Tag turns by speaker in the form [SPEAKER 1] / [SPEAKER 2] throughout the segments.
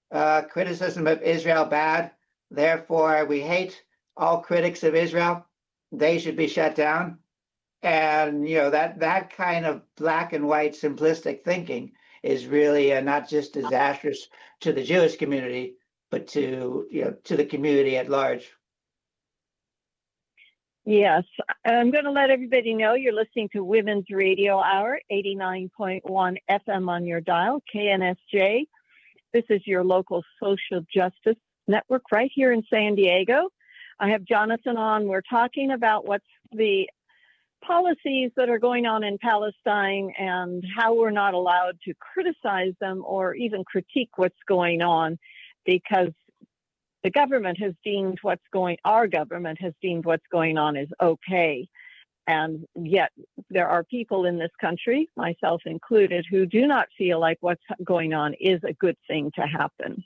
[SPEAKER 1] criticism of Israel bad. Therefore, we hate all critics of Israel. They should be shut down. And that kind of black and white simplistic thinking is really not just disastrous to the Jewish community, but to the community at large.
[SPEAKER 2] Yes, I'm going to let everybody know you're listening to Women's Radio Hour, 89.1 FM on your dial, KNSJ. This is your local social justice network right here in San Diego. I have Jonathan on. We're talking about what's the policies that are going on in Palestine and how we're not allowed to criticize them or even critique what's going on, because our government has deemed what's going on is okay. And yet there are people in this country, myself included, who do not feel like what's going on is a good thing to happen.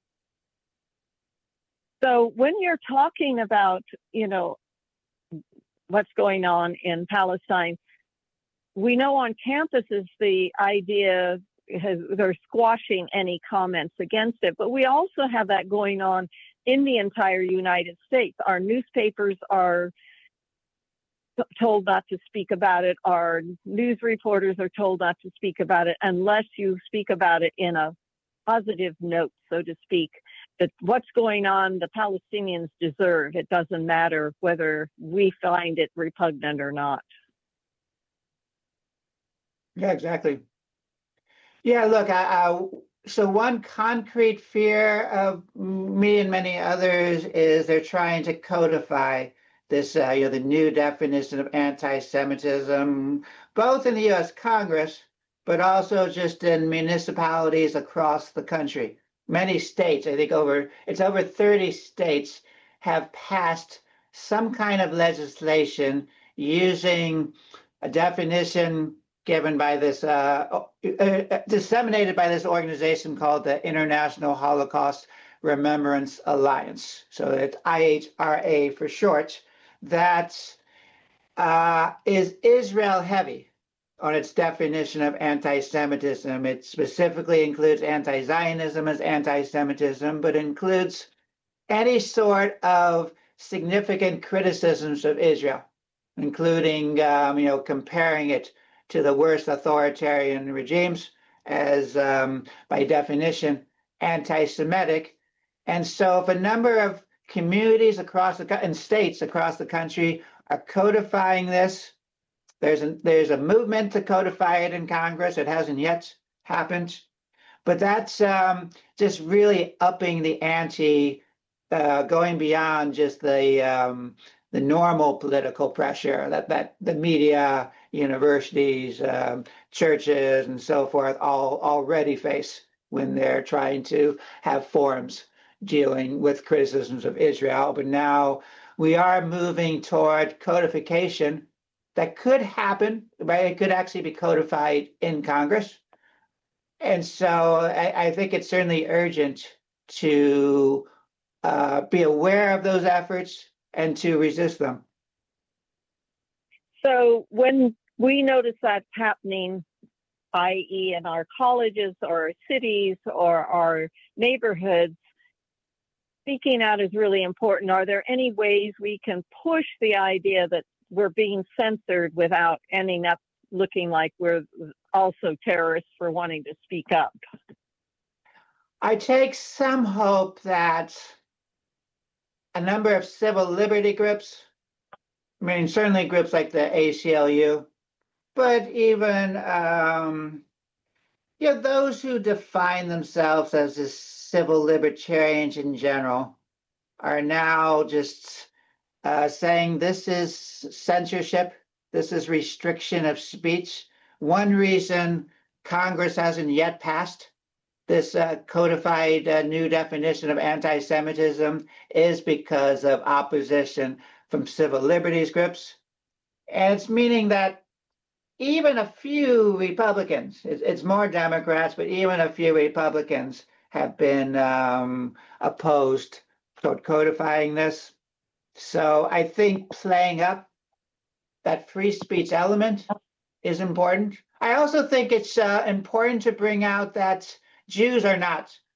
[SPEAKER 2] So when you're talking about, what's going on in Palestine, we know on campuses the idea they're squashing any comments against it, but we also have that going on in the entire United States. Our newspapers are told not to speak about it. Our news reporters are told not to speak about it unless you speak about it in a positive note, so to speak, that what's going on, the Palestinians deserve. It doesn't matter whether we find it repugnant or not.
[SPEAKER 1] Yeah, exactly. Yeah, look, so one concrete fear of me and many others is they're trying to codify this, the new definition of anti-Semitism, both in the U.S. Congress, but also just in municipalities across the country. Many states, I think over 30 states, have passed some kind of legislation using a definition given by this, disseminated by this organization called the International Holocaust Remembrance Alliance. So it's IHRA for short. That is Israel heavy on its definition of anti-Semitism. It specifically includes anti-Zionism as anti-Semitism, but includes any sort of significant criticisms of Israel, including, comparing it to the worst authoritarian regimes as, by definition, anti-Semitic. And so if a number of communities and states across the country are codifying this, there's a movement to codify it in Congress. It hasn't yet happened, but that's just really upping the ante, going beyond just the normal political pressure that the media, universities, churches, and so forth all already face when they're trying to have forums dealing with criticisms of Israel. But now we are moving toward codification that could happen, right? It could actually be codified in Congress. And so I think it's certainly urgent to be aware of those efforts and to resist them.
[SPEAKER 2] So when we notice that's happening, i.e. in our colleges or our cities or our neighborhoods, speaking out is really important. Are there any ways we can push the idea that we're being censored without ending up looking like we're also terrorists for wanting to speak up?
[SPEAKER 1] I take some hope that a number of civil liberty groups, certainly groups like the ACLU, but even those who define themselves as a civil libertarians in general are now just saying this is censorship, this is restriction of speech. One reason Congress hasn't yet passed this codified new definition of anti-Semitism is because of opposition from civil liberties groups. And it's meaning that even a few Republicans, it's more Democrats, but even a few Republicans have been opposed toward codifying this. So I think playing up that free speech element is important. I also think it's important to bring out that Jews are not